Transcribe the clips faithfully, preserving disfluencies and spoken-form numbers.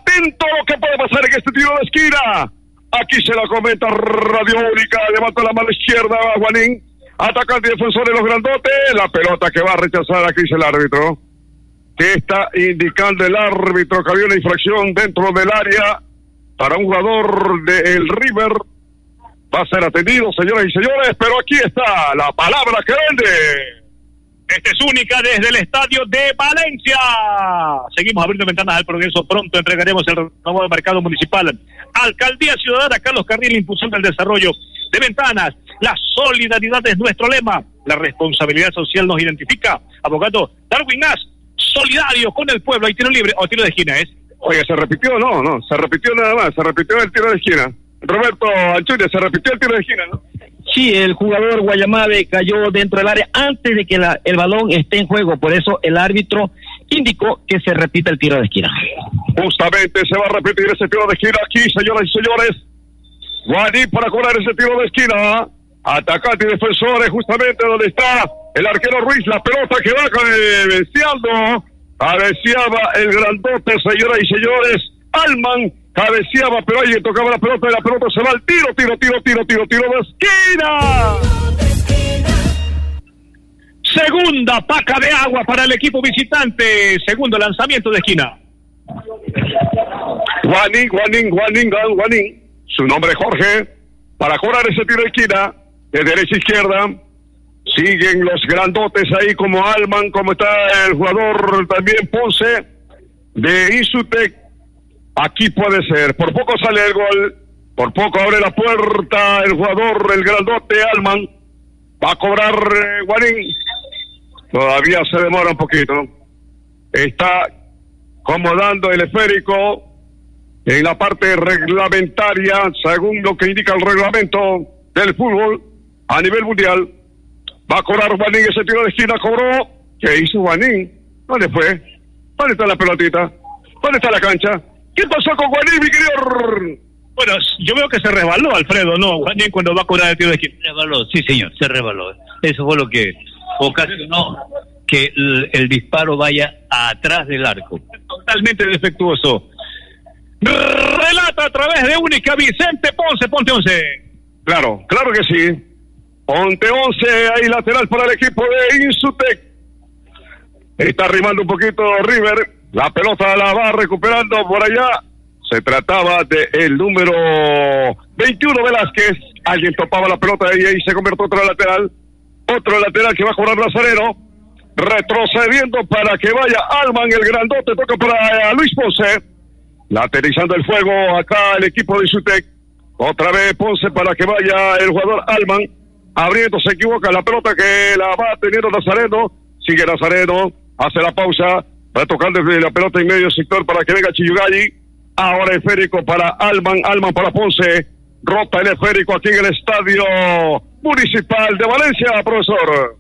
atento a lo que puede pasar en este tiro de esquina. Aquí se la comenta Radio Única, levanta la mano izquierda, Guanín, atacante y defensor de los grandotes, la pelota que va a rechazar, aquí dice el árbitro, que está indicando el árbitro que había una infracción dentro del área para un jugador del River, va a ser atendido, señoras y señores, pero aquí está la palabra que vende. Esta es Única desde el estadio de Valencia. Seguimos abriendo ventanas al progreso. Pronto entregaremos el nuevo mercado municipal. Alcaldía Ciudadana Carlos Carril, impulsando el desarrollo de ventanas. La solidaridad es nuestro lema. La responsabilidad social nos identifica. Abogado Darwin As, solidario con el pueblo. Hay tiro libre o tiro de esquina, ¿es? Oye, ¿se repitió? No, no, se repitió nada más. Se repitió el tiro de esquina. Roberto Anchuria, se repitió el tiro de esquina, ¿no? Sí, el jugador Guayamabe cayó dentro del área antes de que la, el balón esté en juego, por eso el árbitro indicó que se repita el tiro de esquina. Justamente se va a repetir ese tiro de esquina aquí, señoras y señores. Guanín para cobrar ese tiro de esquina. Atacante y defensores, justamente donde está el arquero Ruiz, la pelota que va cabeceando. Cabeceaba el grandote, señoras y señores. Alman cabeceaba, pero alguien tocaba la pelota y la pelota se va al tiro, tiro, tiro, tiro, tiro, tiro de esquina. Segunda paca de agua para el equipo visitante. Segundo lanzamiento de esquina. Guanín, Guanín, Guanín, Guanín. Su nombre es Jorge. Para cobrar ese tiro de esquina, de derecha a izquierda. Siguen los grandotes ahí como Alman, como está el jugador también Ponce de Insutec. Aquí puede ser, por poco sale el gol, por poco abre la puerta el jugador, el grandote Alman, va a cobrar eh, Guanín, todavía se demora un poquito, está acomodando el esférico en la parte reglamentaria, según lo que indica el reglamento del fútbol a nivel mundial, va a cobrar Guanín ese tiro de esquina, cobró, ¿qué hizo Guanín? ¿Dónde fue? ¿Dónde está la pelotita? ¿Dónde está la cancha? ¿Qué pasó con Guanín, mi querido? Bueno, yo veo que se resbaló, Alfredo, ¿no? Guanín cuando va a cobrar el tiro de esquina. Se resbaló, sí señor, se resbaló. Eso fue lo que ocasionó que el, el disparo vaya atrás del arco. Totalmente defectuoso. Relata a través de Única Vicente Ponce, Ponte once. Claro, claro que sí. Ponte once, ahí lateral para el equipo de Insutec. Está arrimando un poquito River. La pelota la va recuperando por allá. Se trataba de el número veintiuno Velázquez. Alguien topaba la pelota y ahí se convirtió otro lateral. Otro lateral que va a cobrar Nazareno. Retrocediendo para que vaya Alman, el grandote. Toca para Luis Ponce. Lateralizando el fuego acá el equipo de Insutec. Otra vez Ponce para que vaya el jugador Alman. Abriendo, se equivoca la pelota que la va teniendo Nazareno. Sigue Nazareno. Hace la pausa. Va tocando la pelota en medio sector para que venga Chiyugali. Ahora esférico para Alman, Alman para Ponce. Rota el esférico aquí en el estadio municipal de Valencia, profesor.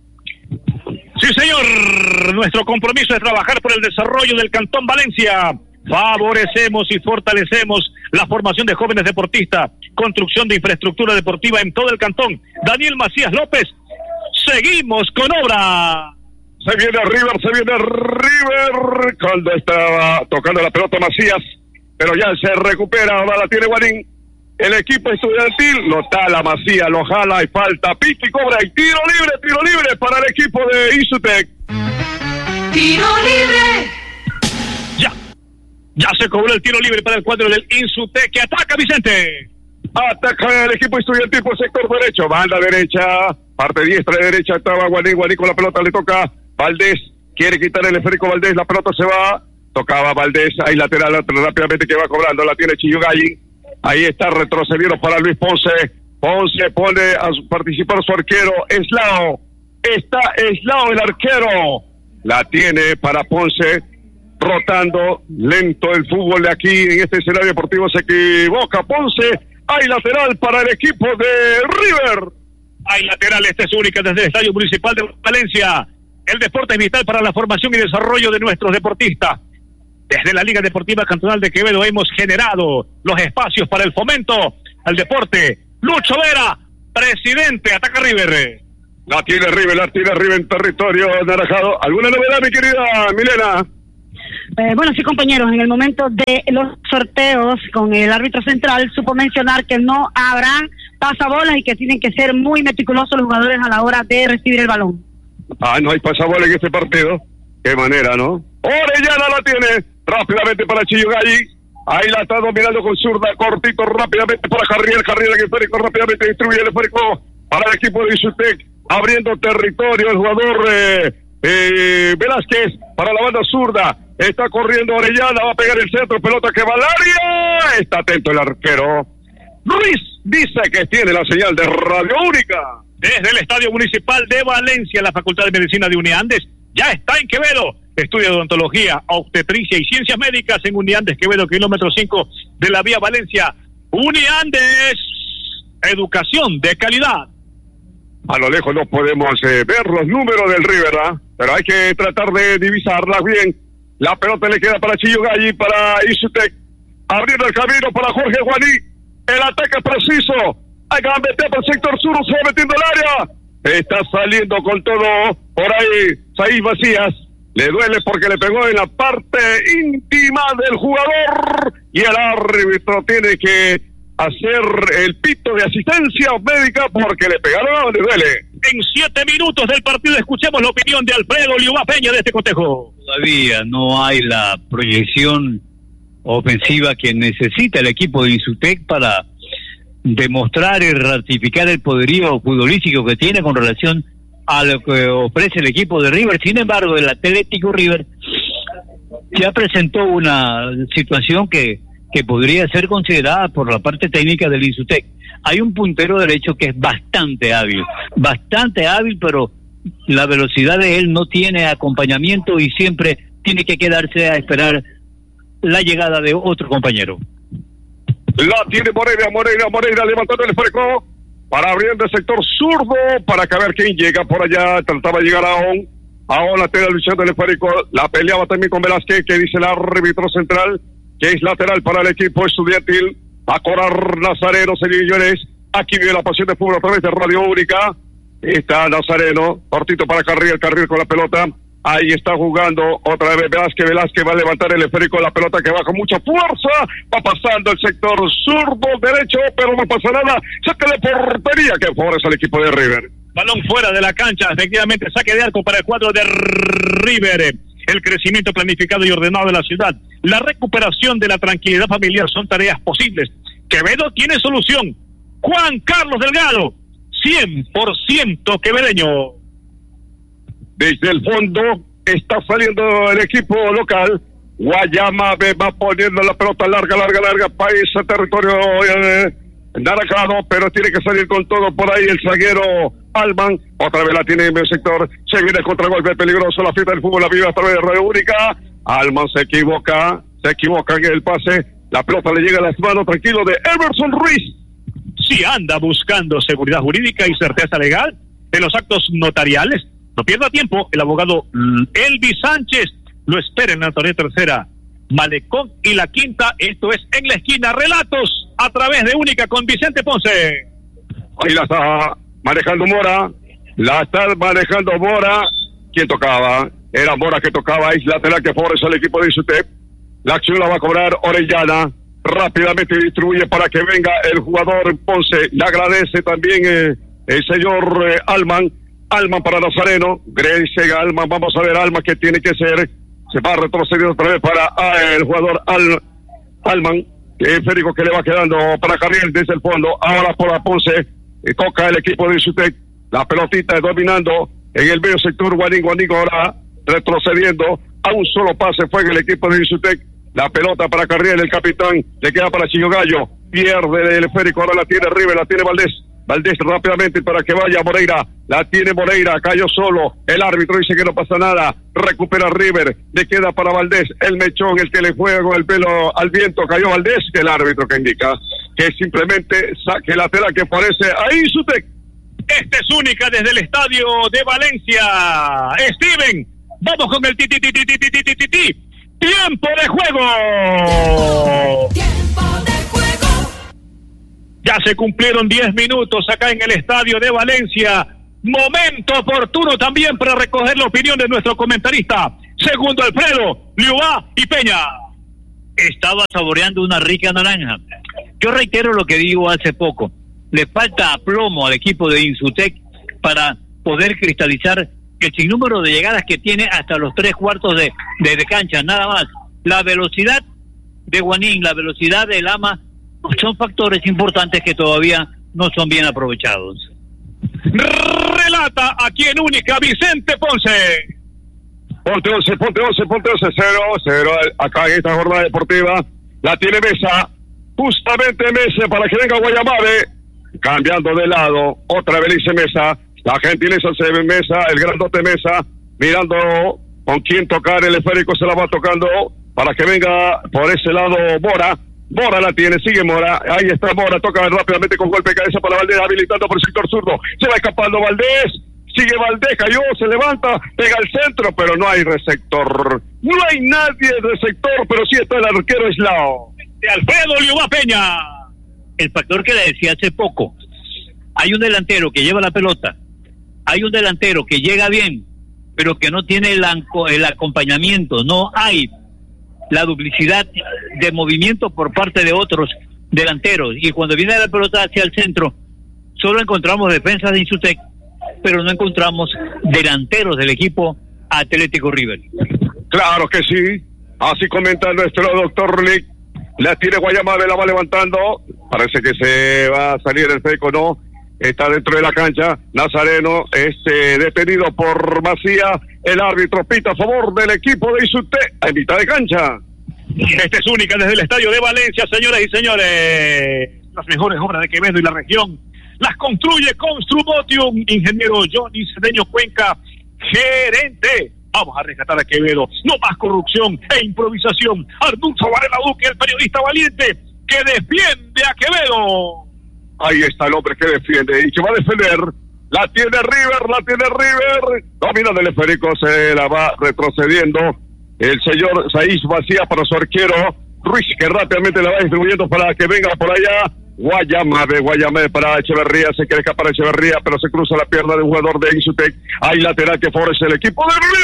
Sí, señor. Nuestro compromiso es trabajar por el desarrollo del Cantón Valencia. Favorecemos y fortalecemos la formación de jóvenes deportistas, construcción de infraestructura deportiva en todo el cantón. Daniel Macías López, seguimos con obra. Se viene River, se viene River, cuando estaba tocando la pelota Macías, pero ya se recupera, ahora la tiene Guanín. El equipo estudiantil lo tala Macías, lo jala y falta, pica y cobra, y tiro libre, tiro libre para el equipo de Insutec. ¡Tiro libre! Ya, ya se cobró el tiro libre para el cuadro del Insutec, que ataca Vicente. Ataca el equipo estudiantil por sector derecho, banda derecha, parte diestra y derecha, estaba Guanín, Guanín con la pelota, le toca Valdés, quiere quitar el esférico Valdés, la pelota se va, tocaba Valdés, ahí lateral, rápidamente que va cobrando, la tiene Chiyugali, ahí está retrocediendo para Luis Ponce, Ponce pone a participar su arquero, Eslao, está Eslao el arquero, la tiene para Ponce, rotando, lento el fútbol de aquí, en este escenario deportivo se equivoca Ponce, hay lateral para el equipo de River. Hay lateral, esta es Única desde el Estadio Municipal de Valencia. El deporte es vital para la formación y desarrollo de nuestros deportistas. Desde la Liga Deportiva Cantonal de Quevedo hemos generado los espacios para el fomento al deporte. Lucho Vera, presidente, ataca River. La tiene River, la tiene River en territorio naranjado. ¿Alguna novedad, mi querida Milena? Eh, bueno, sí, compañeros, en el momento de los sorteos con el árbitro central supo mencionar que no habrán pasabolas y que tienen que ser muy meticulosos los jugadores a la hora de recibir el balón. Ah, no hay pasabolas en este partido. Qué manera, ¿no? Orellana la tiene rápidamente para Chillogalli. Ahí la está dominando con zurda, cortito, rápidamente para Carriel. Carriel en el esférico, rápidamente distribuye el esférico para el equipo de Insutec, abriendo territorio el jugador eh, eh, Velázquez para la banda zurda. Está corriendo Orellana, va a pegar el centro, pelota que va al área. Está atento el arquero. Ruiz dice que tiene la señal de Radio Única. Desde el Estadio Municipal de Valencia, la Facultad de Medicina de Uniandes ya está en Quevedo. Estudia odontología, obstetricia y ciencias médicas en Uniandes, Quevedo, kilómetro cinco de la vía Valencia. Uniandes, educación de calidad. A lo lejos no podemos eh, ver los números del River, ¿eh? Pero hay que tratar de divisarlas bien. La pelota le queda para Chillogalli, para Insutec, abriendo el camino para Jorge Juaní. El ataque preciso. Hay que meter por el sector sur, se va metiendo el área. Está saliendo con todo por ahí Said Macías. Le duele porque le pegó en la parte íntima del jugador y el árbitro tiene que hacer el pito de asistencia médica porque le pegaron, le duele. En siete minutos del partido escuchemos la opinión de Alfredo Liubá Peña de este cotejo. Todavía no hay la proyección ofensiva que necesita el equipo de Insutec para demostrar y ratificar el poderío futbolístico que tiene con relación a lo que ofrece el equipo de River. Sin embargo, el Atlético River ya presentó una situación que, que podría ser considerada por la parte técnica del Insutec. Hay un puntero derecho que es bastante hábil, bastante hábil, pero la velocidad de él no tiene acompañamiento y siempre tiene que quedarse a esperar la llegada de otro compañero. La tiene Moreira, Moreira, Moreira levantando el esférico para abriendo el sector zurdo para que a ver quién llega por allá. Trataba de llegar a On. A On la tiene luchando el esférico. La peleaba también con Velázquez, que dice el árbitro central, que es lateral para el equipo estudiantil. Va a cobrar Nazareno, señores. Aquí viene la pasión de fútbol a través de Radio Única. Está Nazareno, cortito para Carriel, Carriel con la pelota. Ahí está jugando otra vez Velázquez, Velázquez va a levantar el esférico, la pelota que va con mucha fuerza, va pasando el sector zurdo, derecho, pero no pasa nada, saque de portería que favorece al equipo de River. Balón fuera de la cancha, efectivamente, saque de arco para el cuadro de River. El crecimiento planificado y ordenado de la ciudad, la recuperación de la tranquilidad familiar son tareas posibles. Quevedo tiene solución. Juan Carlos Delgado, cien por ciento quevedeño. Desde el fondo está saliendo el equipo local. Guayama va poniendo la pelota larga, larga, larga para ese territorio eh, naranjado, pero tiene que salir con todo por ahí el zaguero Alman. Otra vez la tiene en el sector. Se viene el contragolpe peligroso. La fiesta del fútbol la vive a través de Radio Única. Alman se equivoca, se equivoca en el pase. La pelota le llega a las manos tranquilo de Emerson Ruiz. Si anda buscando seguridad jurídica y certeza legal en los actos notariales, no pierda tiempo, el abogado Elvis Sánchez lo espera en la Torre Tercera, Malecón y la Quinta, esto es en la esquina. Relatos a través de Única con Vicente Ponce. Ahí la está manejando Mora, la está manejando Mora. ¿Quién tocaba? Era Mora que tocaba, es lateral que favorece al equipo de Insutec. La acción la va a cobrar Orellana, rápidamente distribuye para que venga el jugador Ponce. Le agradece también eh, el señor eh, Alman. Alman para Nazareno, Grecia Alman, vamos a ver Alman que tiene que ser, se va retrocediendo otra vez para ah, el jugador Al, Alman, que es Federico que le va quedando para Carriel desde el fondo, ahora por la Ponce, y toca el equipo de Insutec, la pelotita dominando en el medio sector, Guanín, Guanín ahora retrocediendo, a un solo pase fue en el equipo de Insutec, la pelota para Carriel, el capitán, le queda para Chillogallo, pierde el esférico, ahora la tiene River, la tiene Valdés, Valdés rápidamente para que vaya Moreira, la tiene Moreira, cayó solo, el árbitro dice que no pasa nada, recupera River, le queda para Valdés, el mechón, el que le juega con el pelo al viento, cayó Valdés, que el árbitro que indica que simplemente saque lateral que parece a Insutec. Este es Única desde el estadio de Valencia. Steven, vamos con el ti ti ti ti ti ti ti ti ti. Tiempo de juego. Tiempo de juego. Ya se cumplieron diez minutos acá en el estadio de Valencia. Momento oportuno también para recoger la opinión de nuestro comentarista. Segundo Alfredo, Liubá y Peña. Estaba saboreando una rica naranja. Yo reitero lo que digo hace poco. Le falta aplomo al equipo de Insutec para poder cristalizar el sinnúmero de llegadas que tiene hasta los tres cuartos de, de, de cancha, nada más. La velocidad de Guanín, la velocidad de Lama, son factores importantes que todavía no son bien aprovechados. Relata aquí en Única Vicente Ponce. Ponte once, ponte once, ponte once, cero, cero, acá en esta jornada deportiva, la tiene Mesa, justamente Mesa para que venga Guayamave, cambiando de lado, otra vez dice Mesa, la gentileza se ve Mesa, el grandote Mesa, mirando con quién tocar, el esférico se la va tocando, para que venga por ese lado Mora, Mora la tiene, sigue Mora, ahí está Mora, toca rápidamente con golpe de cabeza para Valdés, habilitando por el sector zurdo, se va escapando Valdés, sigue Valdés, cayó, se levanta, pega al centro, pero no hay receptor. No hay nadie de receptor, pero sí está el arquero Islao. De Alfredo Liubá Peña. El factor que le decía hace poco. Hay un delantero que lleva la pelota. Hay un delantero que llega bien, pero que no tiene el, el acompañamiento. No hay la duplicidad de movimiento por parte de otros delanteros. Y cuando viene la pelota hacia el centro, solo encontramos defensas de Insutec, pero no encontramos delanteros del equipo Atlético River. Claro que sí, así comenta nuestro doctor Lick, la tiene Guayamave, la va levantando, parece que se va a salir el feco, no, está dentro de la cancha, Nazareno, este detenido por Macía, el árbitro pita a favor del equipo de Insutec, a mitad de cancha. Esta es Única desde el estadio de Valencia, señoras y señores, las mejores obras de Quevedo y la región. Las construye Construmotium, ingeniero Johnny Cedeño Cuenca, gerente. Vamos a rescatar a Quevedo. No más corrupción e improvisación. Arnulfo Varela Duque, el periodista valiente que defiende a Quevedo. Ahí está el hombre que defiende y que va a defender. La tiene River, la tiene River. Domina del esférico, se la va retrocediendo. El señor Saiz Vacía para su arquero Ruiz, que rápidamente la va distribuyendo para que venga por allá. Guayamave, Guayamave para Echeverría, se quiere escapar Echeverría, pero se cruza la pierna de un jugador de Insutec. Hay lateral que favorece el equipo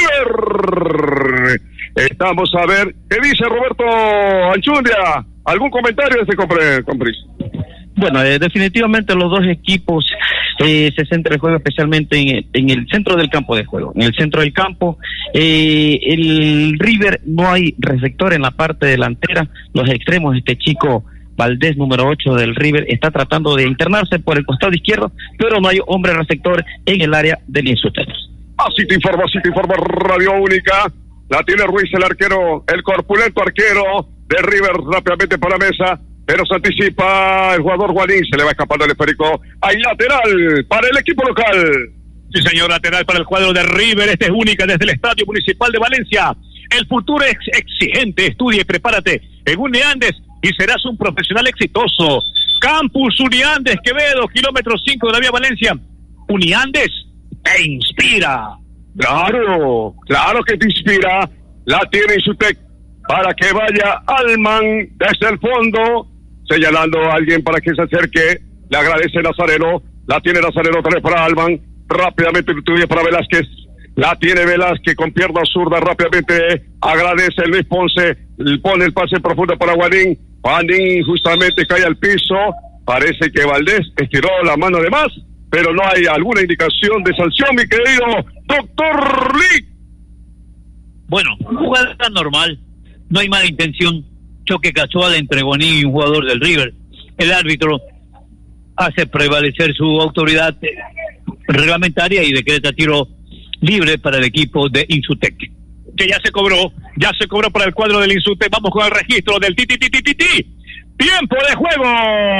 de River. Estamos a ver, ¿qué dice Roberto Anchundia? ¿Algún comentario de este compris? Bueno, eh, definitivamente los dos equipos eh, se centra el juego especialmente en, en el centro del campo de juego. En el centro del campo, eh, el River no hay receptor en la parte delantera, los extremos, este chico Valdés, número ocho del River, está tratando de internarse por el costado izquierdo, pero no hay hombre receptor en el área del Insutec. Así te informa, así te informa Radio Única. La tiene Ruiz, el arquero, el corpulento arquero de River, rápidamente para Mesa, pero se anticipa el jugador Guanín, se le va escapando el esférico. Hay lateral para el equipo local. Sí, señor, lateral para el cuadro de River. Esta es Única desde el Estadio Municipal de Valencia. El futuro es exigente. Estudia y prepárate en Uniandes y serás un profesional exitoso. Campus Uniandes, Quevedo, kilómetro cinco de la vía Valencia. Uniandes te inspira. Claro, claro que te inspira. La tiene Insutec para que vaya Alman desde el fondo, señalando a alguien para que se acerque. Le agradece Nazareno. La tiene Nazareno otra vez para Alman. Rápidamente tuve para Velázquez. La tiene Velázquez con pierna zurda. Rápidamente agradece Luis Ponce. Pone el pase profundo para Guanín. Guanín justamente cae al piso. Parece que Valdés estiró la mano de más, pero no hay alguna indicación de sanción, mi querido doctor Lee. Bueno, jugada normal. No hay mala intención. Choque casual entre Guanín y un jugador del River. El árbitro hace prevalecer su autoridad reglamentaria y decreta tiro libre para el equipo de Insutec. Que ya se cobró, ya se cobró para el cuadro del Insutec. Vamos con el registro del ti ti ti ti ti ti. Tiempo de juego.